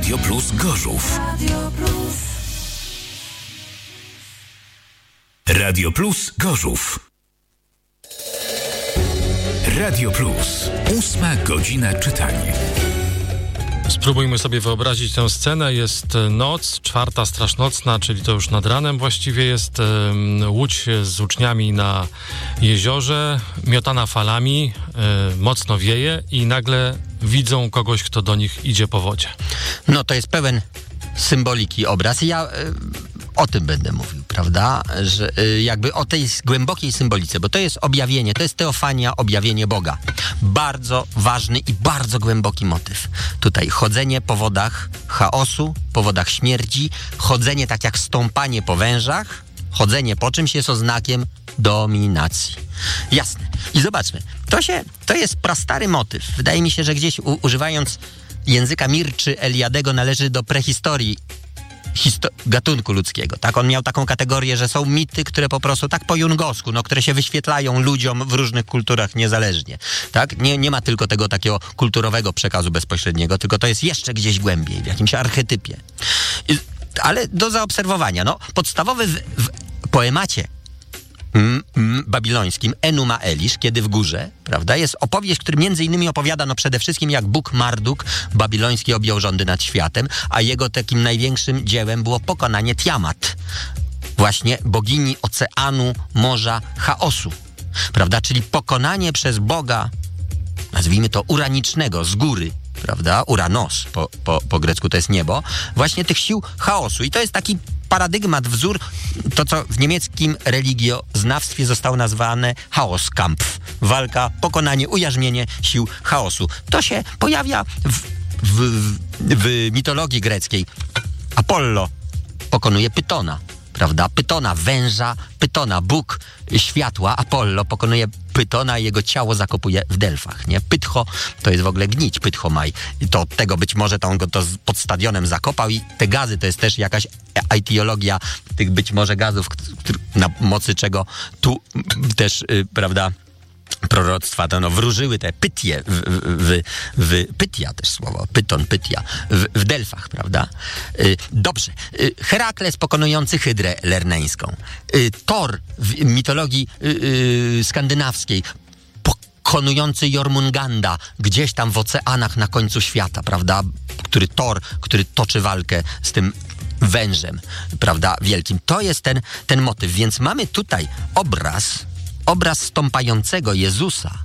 Radio Plus Gorzów. Radio Plus Gorzów. Radio Plus. 8 godzina czytania. Spróbujmy sobie wyobrazić tę scenę. Jest noc, 4 strasznocna, czyli to już nad ranem właściwie jest. Łódź z uczniami na jeziorze, miotana falami, mocno wieje i nagle widzą kogoś, kto do nich idzie po wodzie. No to jest pełen symboliki obraz. Ja o tym będę mówił, prawda? Że jakby o tej głębokiej symbolice, bo to jest objawienie, to jest teofania, objawienie Boga. Bardzo ważny i bardzo głęboki motyw. Tutaj chodzenie po wodach chaosu, po wodach śmierci, chodzenie tak jak stąpanie po wężach, chodzenie po czymś jest oznakiem dominacji. Jasne. I zobaczmy, to jest prastary motyw. Wydaje mi się, że gdzieś używając języka Mirczy Eliadego należy do prehistorii gatunku ludzkiego, tak? On miał taką kategorię, że są mity, które po prostu tak po jungowsku, które się wyświetlają ludziom w różnych kulturach niezależnie, tak? Nie ma tylko tego takiego kulturowego przekazu bezpośredniego, tylko to jest jeszcze gdzieś głębiej, w jakimś archetypie. Ale do zaobserwowania, podstawowy w poemacie babilońskim Enuma Elish, Kiedy w górze, prawda, jest opowieść, który między innymi opowiada przede wszystkim jak Bóg Marduk babiloński objął rządy nad światem, a jego takim największym dziełem było pokonanie Tiamat, właśnie bogini oceanu, morza, chaosu, prawda, czyli pokonanie przez Boga, nazwijmy to uranicznego, z góry, prawda, Uranos, po grecku to jest niebo, właśnie tych sił chaosu. I to jest taki paradygmat, wzór, to co w niemieckim religioznawstwie zostało nazwane Chaoskampf. Walka, pokonanie, ujarzmienie sił chaosu. To się pojawia w mitologii greckiej. Apollo pokonuje Pytona, prawda? Pytona, węża, Pytona, Bóg światła, Apollo pokonuje Pytona i jego ciało zakopuje w Delfach, nie? Pytho to jest w ogóle gnić, Pytho-maj. I to od tego być może on go to pod stadionem zakopał i te gazy to jest też jakaś etiologia tych być może gazów, na mocy czego tu też, prawda, proroctwa to wróżyły te pytie pytia też słowo, pyton, pytia w Delfach, prawda? Dobrze. Herakles pokonujący hydrę lerneńską. Thor w mitologii skandynawskiej pokonujący Jormunganda gdzieś tam w oceanach na końcu świata, prawda? Który toczy walkę z tym wężem, prawda, wielkim. To jest ten motyw, więc mamy tutaj obraz stąpającego Jezusa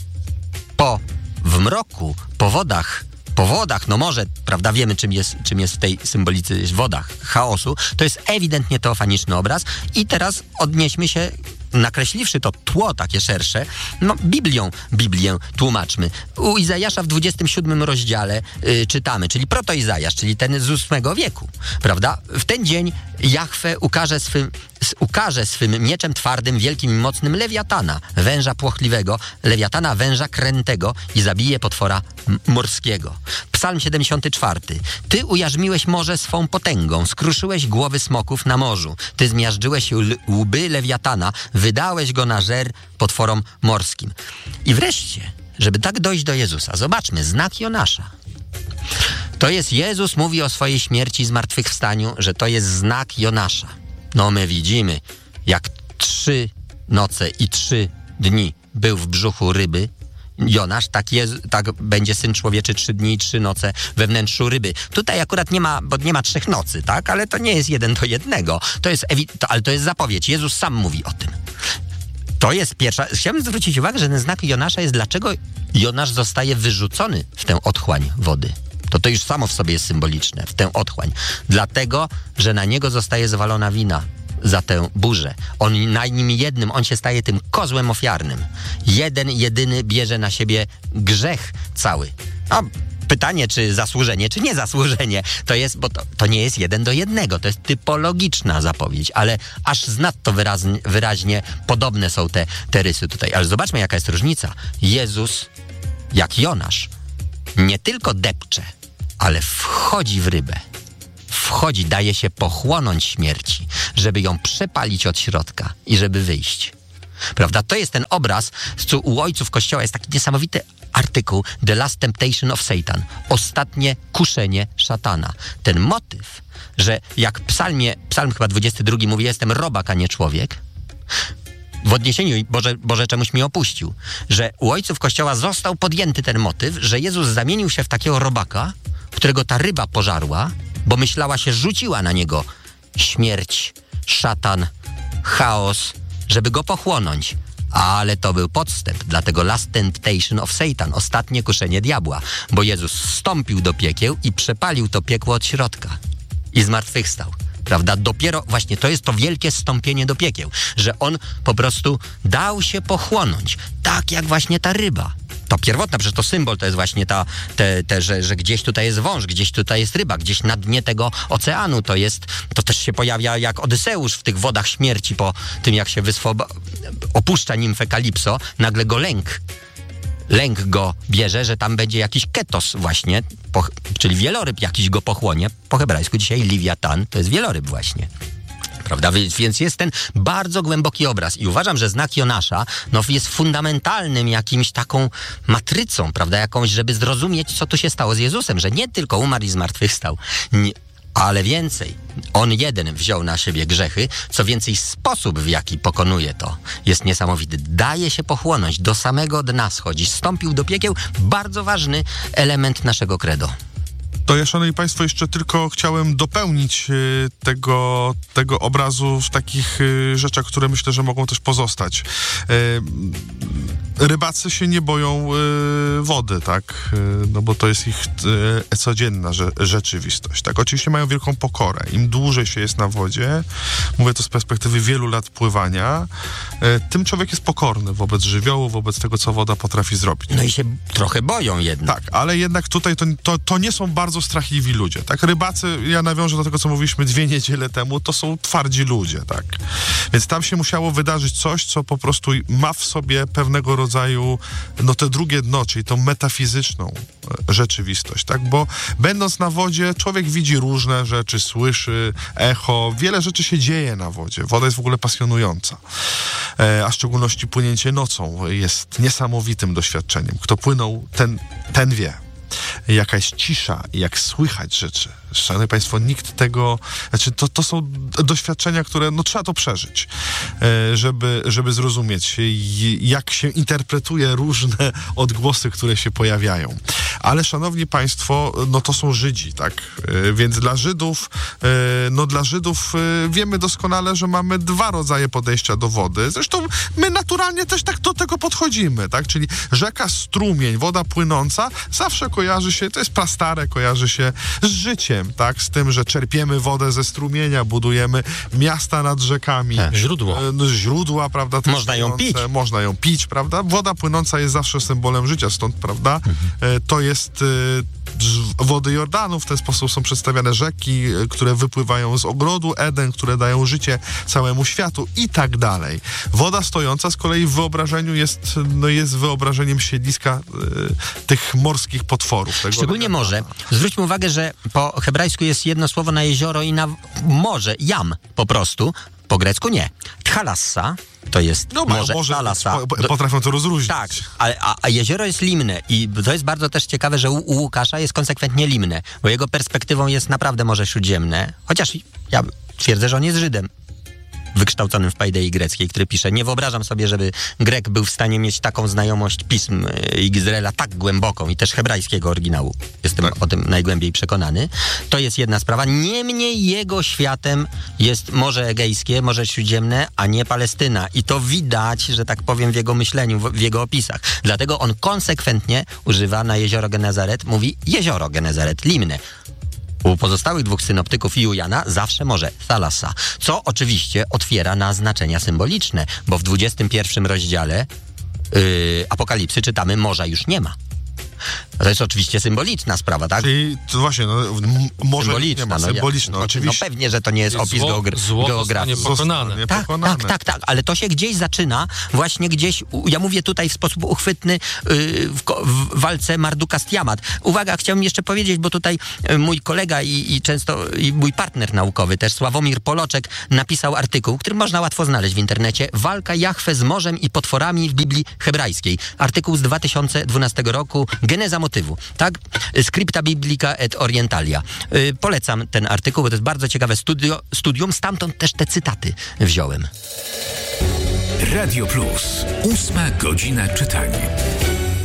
w mroku, po wodach, może, prawda, wiemy czym jest w tej symbolice, jest w wodach chaosu, to jest ewidentnie teofaniczny obraz i teraz odnieśmy się, nakreśliwszy to tło takie szersze, Biblię tłumaczmy. U Izajasza w 27 rozdziale czytamy, czyli proto-Izajasz, czyli ten z 8 wieku, prawda? W ten dzień Jahwe ukaże swym mieczem twardym, wielkim i mocnym Lewiatana, węża płochliwego, Lewiatana, węża krętego i zabije potwora morskiego. Psalm 74. Ty ujarzmiłeś morze swą potęgą, skruszyłeś głowy smoków na morzu. Ty zmiażdżyłeś łby Lewiatana, wydałeś go na żer potworom morskim. I wreszcie, żeby tak dojść do Jezusa, zobaczmy, znak Jonasza. To jest Jezus mówi o swojej śmierci i zmartwychwstaniu, że to jest znak Jonasza. My widzimy, jak 3 noce i 3 dni był w brzuchu ryby Jonasz, tak będzie Syn Człowieczy 3 dni i 3 noce we wnętrzu ryby. Tutaj akurat nie ma 3 nocy, tak? Ale to nie jest 1 do 1. Ale to jest zapowiedź. Jezus sam mówi o tym. To jest pierwsza. Chciałbym zwrócić uwagę, że ten znak Jonasza jest, dlaczego Jonasz zostaje wyrzucony w tę otchłań wody. To już samo w sobie jest symboliczne, w tę otchłań. Dlatego, że na niego zostaje zwalona wina za tę burzę. Na nim jednym, on się staje tym kozłem ofiarnym. Jedyny bierze na siebie grzech cały. Pytanie, czy zasłużenie, czy nie zasłużenie. Bo to nie jest 1 do 1. To jest typologiczna zapowiedź, ale aż znadto wyraźnie podobne są te rysy tutaj. Ale zobaczmy, jaka jest różnica. Jezus, jak Jonasz, nie tylko depcze, ale wchodzi w rybę. Daje się pochłonąć śmierci, żeby ją przepalić od środka i żeby wyjść. Prawda? To jest ten obraz, co u ojców Kościoła jest taki niesamowity artykuł The Last Temptation of Satan. Ostatnie kuszenie szatana. Ten motyw, że jak psalm chyba 22 mówi, jestem robak, a nie człowiek, w odniesieniu Boże czemuś mi opuścił, że u ojców Kościoła został podjęty ten motyw, że Jezus zamienił się w takiego robaka, którego ta ryba pożarła, bo myślała się, rzuciła na niego śmierć, szatan, chaos, żeby go pochłonąć. Ale to był podstęp, dlatego Last Temptation of Satan, ostatnie kuszenie diabła, bo Jezus wstąpił do piekieł i przepalił to piekło od środka i zmartwychwstał. Prawda? Dopiero właśnie to jest to wielkie zstąpienie do piekieł, że on po prostu dał się pochłonąć, tak jak właśnie ta ryba. To pierwotna, przecież to symbol to jest właśnie że gdzieś tutaj jest wąż, gdzieś tutaj jest ryba, gdzieś na dnie tego oceanu to też się pojawia jak Odyseusz w tych wodach śmierci po tym, jak się opuszcza nimfę Kalipso, nagle go lęk go bierze, że tam będzie jakiś ketos właśnie, czyli wieloryb jakiś go pochłonie. Po hebrajsku dzisiaj Liwiatan to jest wieloryb właśnie. Prawda? Więc jest ten bardzo głęboki obraz i uważam, że znak Jonasza jest fundamentalnym jakimś taką matrycą, prawda, jakąś, żeby zrozumieć, co tu się stało z Jezusem, że nie tylko umarł i zmartwychwstał, ale więcej. On jeden wziął na siebie grzechy, co więcej sposób, w jaki pokonuje to, jest niesamowity. Daje się pochłonąć, do samego dna schodzi, wstąpił do piekieł, bardzo ważny element naszego credo. To ja, szanowni państwo, jeszcze tylko chciałem dopełnić tego obrazu w takich rzeczach, które myślę, że mogą też pozostać. Rybacy się nie boją wody, tak? No bo to jest ich codzienna rzeczywistość, tak? Oczywiście mają wielką pokorę. Im dłużej się jest na wodzie, mówię to z perspektywy wielu lat pływania, tym człowiek jest pokorny wobec żywiołu, wobec tego, co woda potrafi zrobić. No i się trochę boją jednak. Tak, ale jednak tutaj to nie są bardzo strachliwi ludzie, tak? Rybacy, ja nawiążę do tego, co mówiliśmy 2 niedziele temu, to są twardzi ludzie, tak? Więc tam się musiało wydarzyć coś, co po prostu ma w sobie pewnego rodzaju, te drugie dno, czyli tą metafizyczną rzeczywistość, tak? Bo będąc na wodzie, człowiek widzi różne rzeczy, słyszy echo, wiele rzeczy się dzieje na wodzie. Woda jest w ogóle pasjonująca, a w szczególności płynięcie nocą jest niesamowitym doświadczeniem. Kto płynął, ten wie. Jaka jest cisza i jak słychać rzeczy. Szanowni państwo, nikt tego... to są doświadczenia, które trzeba to przeżyć, żeby zrozumieć, jak się interpretuje różne odgłosy, które się pojawiają. Ale szanowni państwo, to są Żydzi, tak? Więc dla Żydów wiemy doskonale, że mamy 2 rodzaje podejścia do wody. Zresztą my naturalnie też tak do tego podchodzimy, tak? Czyli rzeka, strumień, woda płynąca zawsze kojarzy się, to jest prastare, kojarzy się z życiem, tak? Z tym, że czerpiemy wodę ze strumienia, budujemy miasta nad rzekami. Źródła, prawda? Można ją pić, prawda? Woda płynąca jest zawsze symbolem życia, stąd, prawda? To jest wody Jordanu, w ten sposób są przedstawiane rzeki, które wypływają z ogrodu Eden, które dają życie całemu światu i tak dalej. Woda stojąca z kolei w wyobrażeniu jest wyobrażeniem siedliska tych morskich potworów. Szczególnie morze. Zwróćmy uwagę, że po hebrajsku jest jedno słowo na jezioro i na morze, jam po prostu, po grecku nie. Thalassa to jest morze Thalassa. Potrafią to rozróżnić. Tak, a jezioro jest limne i to jest bardzo też ciekawe, że u Łukasza jest konsekwentnie limne, bo jego perspektywą jest naprawdę Morze Śródziemne, chociaż ja twierdzę, że on jest Żydem wykształconym w paidei greckiej, który pisze, nie wyobrażam sobie, żeby Grek był w stanie mieć taką znajomość pism Izraela tak głęboką i też hebrajskiego oryginału. Jestem o tym najgłębiej przekonany. To jest jedna sprawa. Niemniej jego światem jest Morze Egejskie, Morze Śródziemne, a nie Palestyna. I to widać, że tak powiem, w jego myśleniu, w jego opisach. Dlatego on konsekwentnie używa na jezioro Genezaret, mówi jezioro Genezaret, limne. U pozostałych 2 synoptyków i u Jana zawsze morze Thalassa, co oczywiście otwiera na znaczenia symboliczne, bo w 21 rozdziale Apokalipsy czytamy, morza już nie ma. To jest oczywiście symboliczna sprawa, tak? Czyli to właśnie, może Symboliczna, nie ma, symboliczna, oczywiście. No pewnie, że to nie jest opis Zło geografii. zostanie pokonane. Tak, ale to się gdzieś zaczyna, właśnie gdzieś, ja mówię tutaj w sposób uchwytny, w walce Marduka z Tiamat. Uwaga, chciałbym jeszcze powiedzieć, bo tutaj mój kolega i często mój partner naukowy też, Sławomir Poloczek, napisał artykuł, który można łatwo znaleźć w internecie. Walka Jahwe z morzem i potworami w Biblii hebrajskiej. Artykuł z 2012 roku, geneza motywu, tak? Scripta Biblica et Orientalia. Polecam ten artykuł, bo to jest bardzo ciekawe studium, stamtąd też te cytaty wziąłem. Radio Plus. 8 godzina czytania.